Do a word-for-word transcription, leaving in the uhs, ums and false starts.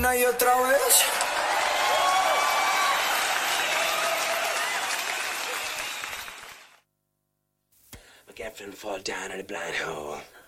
una y otra vez. My girlfriend fall down in a blind hole.